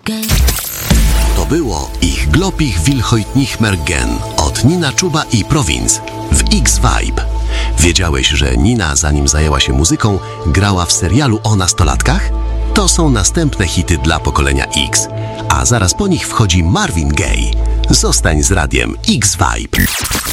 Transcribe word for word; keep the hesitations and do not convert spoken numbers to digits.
To było Ich glaub ich will heut nicht mehr gehen od Nina Czuba i Province w X-Vibe. Wiedziałeś, że Nina, zanim zajęła się muzyką, grała w serialu o nastolatkach? To są następne hity dla pokolenia X, a zaraz po nich wchodzi Marvin Gaye. Zostań z radiem X-Vibe.